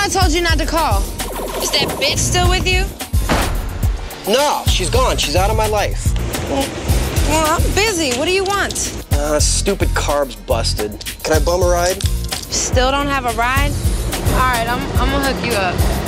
I told you not to call. Is that bitch still with you? No, she's gone. She's out of my life. Well, I'm busy. What do you want? Stupid carb's busted. Can I bum a ride? Still don't have a ride? All right, I'm gonna hook you up.